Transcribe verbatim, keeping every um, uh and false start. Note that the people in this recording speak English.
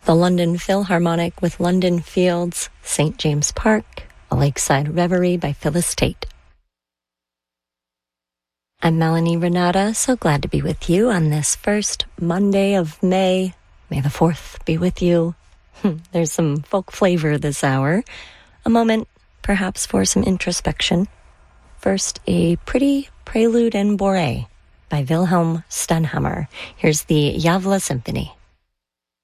the London Philharmonic with London Fields, Saint James Park, A Lakeside Reverie by Phyllis Tate. I'm Melanie Renata, so glad to be with you on this first Monday of May. May the fourth be with you. There's some folk flavor this hour. A moment, perhaps, for some introspection. First, a pretty prelude in Boré by Wilhelm Stenhammar. Here's the Javla Symphony.